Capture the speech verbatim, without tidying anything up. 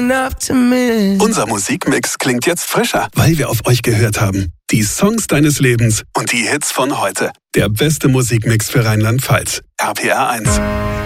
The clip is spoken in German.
enough to miss. Unser Musikmix klingt jetzt frischer, weil wir auf euch gehört haben. Die Songs deines Lebens und die Hits von heute. Der beste Musikmix für Rheinland-Pfalz. R P R eins.